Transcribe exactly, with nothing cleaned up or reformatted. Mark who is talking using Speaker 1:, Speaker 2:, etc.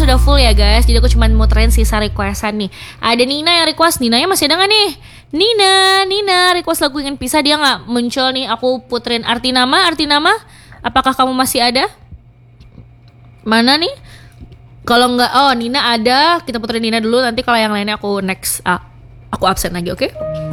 Speaker 1: sudah full ya guys. Jadi aku cuma muterin sisa requestan nih. Ada Nina yang request. Ninanya masih ada gak nih? Nina, Nina request lagu Ingin Pisah. Dia gak muncul nih. Aku puterin arti nama, arti nama. Apakah kamu masih ada? Mana nih? Kalau nggak, oh Nina ada. Kita puterin Nina dulu. Nanti kalau yang lainnya aku next. Ah, aku absen lagi, oke? Okay?